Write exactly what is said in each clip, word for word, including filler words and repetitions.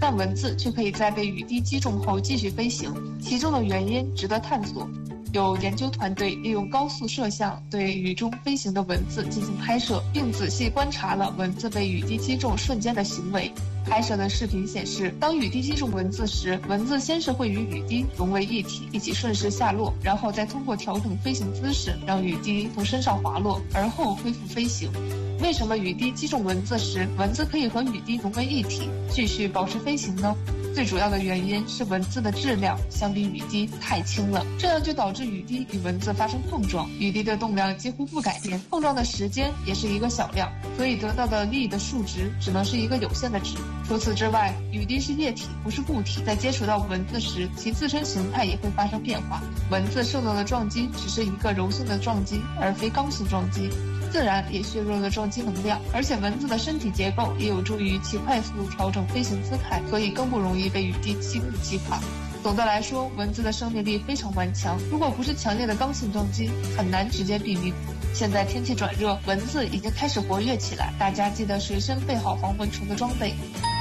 但蚊子却可以在被雨滴击中后继续飞行，其中的原因值得探索。有研究团队利用高速摄像对雨中飞行的蚊子进行拍摄，并仔细观察了蚊子被雨滴击中瞬间的行为。拍摄的视频显示，当雨滴击中蚊子时，蚊子先是会与雨滴融为一体，一起顺势下落，然后再通过调整飞行姿势，让雨滴从身上滑落，而后恢复飞行。为什么雨滴击中蚊子时，蚊子可以和雨滴融为一体，继续保持飞行呢？最主要的原因是蚊子的质量相比雨滴太轻了，这样就导致雨滴与蚊子发生碰撞，雨滴的动量几乎不改变，碰撞的时间也是一个小量，所以得到的力的数值只能是一个有限的值。除此之外，雨滴是液体，不是固体，在接触到蚊子时，其自身形态也会发生变化。蚊子受到的撞击只是一个柔性的撞击，而非刚性撞击，自然也削弱了撞击能量，而且蚊子的身体结构也有助于其快速调整飞行姿态，所以更不容易被雨滴轻易击垮。总的来说，蚊子的生命力非常顽强，如果不是强烈的刚性撞击，很难直接毙命。现在天气转热，蚊子已经开始活跃起来，大家记得随身备好防蚊虫的装备。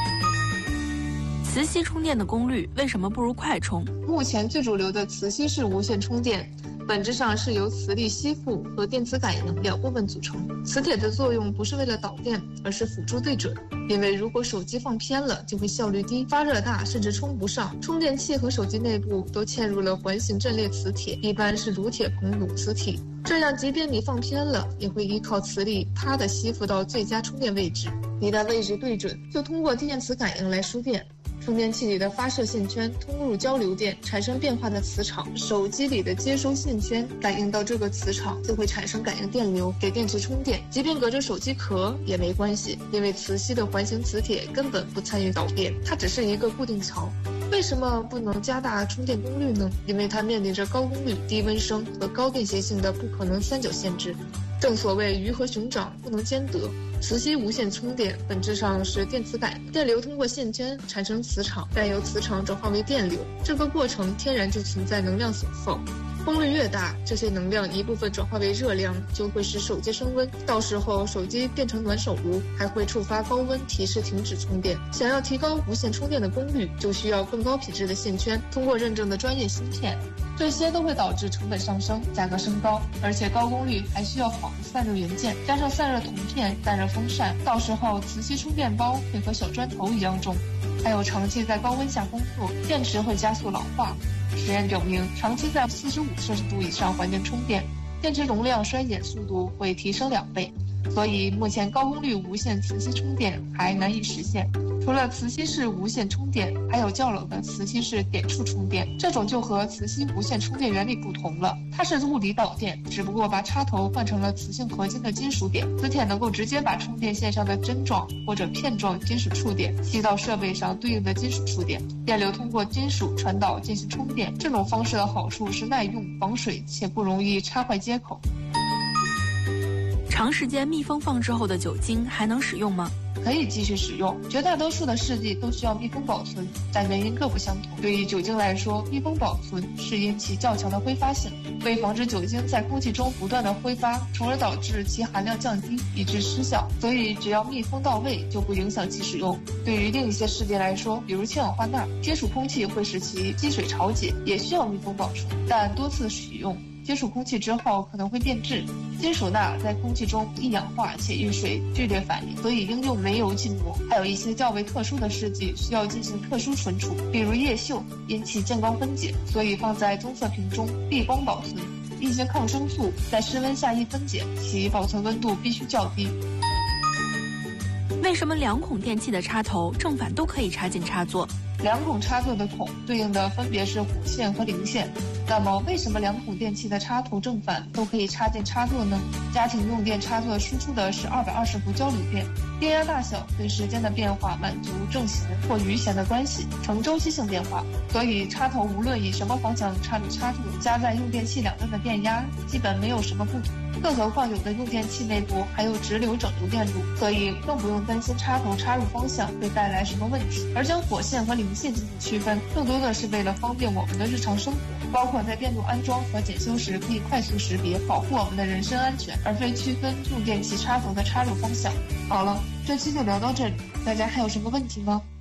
磁吸充电的功率为什么不如快充？ 目前最主流的磁吸式无线充电本质上是由磁力吸附和电磁感应两部分组成。磁铁的作用不是为了导电，而是辅助对准。因为如果手机放偏了，就会效率低、发热大，甚至充不上。充电器和手机内部都嵌入了环形阵列磁铁，一般是乳铁硼卤磁体，这样即便你放偏了，也会依靠磁力啪地吸附到最佳充电位置。一旦位置对准，就通过电磁感应来输电。充电器里的发射线圈通入交流电，产生变化的磁场，手机里的接收线圈感应到这个磁场，就会产生感应电流，给电池充电。即便隔着手机壳也没关系，因为磁吸的环形磁铁根本不参与导电，它只是一个固定槽。为什么不能加大充电功率呢？因为它面临着高功率、低温升和高便携性的不可能三角限制。正所谓鱼和熊掌不能兼得。磁吸无线充电本质上是电磁感应，电流通过线圈产生磁场，再由磁场转化为电流，这个过程天然就存在能量损耗。功率越大，这些能量一部分转化为热量，就会使手机升温，到时候手机变成暖手炉，还会触发高温提示停止充电。想要提高无线充电的功率，就需要更高品质的线圈，通过认证的专业芯片，这些都会导致成本上升，价格升高，而且高功率还需要好的散热元件，加上散热铜片、散热风扇，到时候磁吸充电包会和小砖头一样重。还有长期在高温下工作，电池会加速老化。实验表明，长期在四十五摄氏度以上环境充电，电池容量衰减速度会提升两倍。所以目前高功率无线磁吸充电还难以实现。除了磁吸式无线充电，还有较冷的磁吸式点触充电，这种就和磁吸无线充电原理不同了，它是物理导电，只不过把插头换成了磁性合金的金属点，磁铁能够直接把充电线上的针状或者片状金属触点吸到设备上对应的金属触点，电流通过金属传导进行充电。这种方式的好处是耐用、防水且不容易插坏接口。 长时间密封放置后的酒精还能使用吗？ 可以继续使用，绝大多数的试剂都需要密封保存，但原因各不相同。对于酒精来说，密封保存是因其较强的挥发性，为防止酒精在空气中不断的挥发，从而导致其含量降低，以致失效，所以只要密封到位，就不影响其使用。对于另一些试剂来说，比如氢氧化钠，接触空气会使其积水潮解，也需要密封保存，但多次使用接触空气之后可能会变质，金属钠在空气中易氧化且遇水剧烈反应，所以应用煤油浸没。还有一些较为特殊的试剂需要进行特殊存储，比如叶锈，因其见光分解，所以放在棕色瓶中避光保存。一些抗生素在室温下易分解，其保存温度必须较低。 为什么两孔电器的插头正反都可以插进插座？ 两孔插座的孔对应的分别是火线和零线。那么为什么两孔电器的插头正反都可以插进插座呢？家庭用电插座输出的是二百二十伏交流电，电压大小对时间的变化满足正弦或余弦的关系，呈周期性变化，所以插头无论以什么方向插入插座，加在用电器两端的电压基本没有什么不同。更何况有的用电器内部还有直流整流电路，所以更不用担心插头插入方向会带来什么问题。而将火线和零线进行区分，更多的是为了方便我们的日常生活，包括在电路安装和检修时可以快速识别，保护我们的人身安全，而非区分用电器插头的插入方向。好了，这期就聊到这里，大家还有什么问题吗？